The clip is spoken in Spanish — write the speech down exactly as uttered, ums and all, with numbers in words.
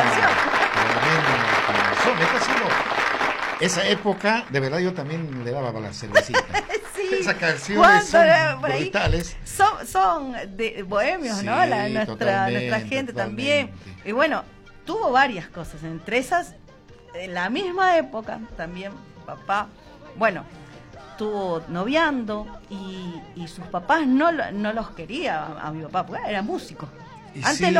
canción. Tremenda canción. Me está haciendo... Esa época, de verdad, yo también le daba para la cervecita. Sí. Esas canciones son por ahí brutales. Son, son de bohemios, Sí, ¿no? La, nuestra, nuestra gente totalmente. también. Y bueno, tuvo varias cosas. Entre esas, en la misma época, también papá, bueno, estuvo noviando y, y sus papás no, no los quería a, a mi papá, porque era músico. Y Antes sí.